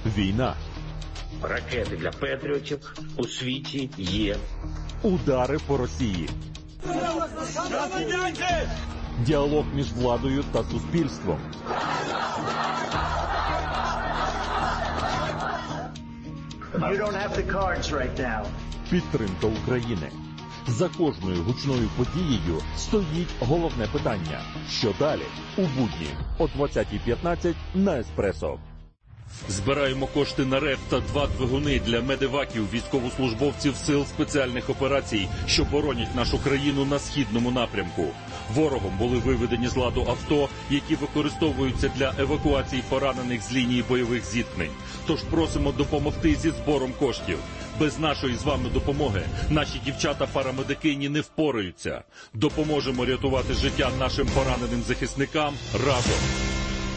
Війна. Ракети для Петріотів у світі є. Удари по Росії. Діалог між владою та суспільством. You don't have the cards right now. Підтримка України. За кожною гучною подією стоїть головне питання. Що далі? У будні о 20:15 на Еспресо. Збираємо кошти на РЕФ та 2 двигуни для медеваків військовослужбовців сил спеціальних операцій, що боронять нашу країну на східному напрямку. Ворогом були виведені з ладу авто, які використовуються для евакуації поранених з лінії бойових зіткнень. Тож просимо допомогти зі збором коштів. Без нашої з вами допомоги наші дівчата-парамедикині не впораються. Допоможемо рятувати життя нашим пораненим захисникам разом.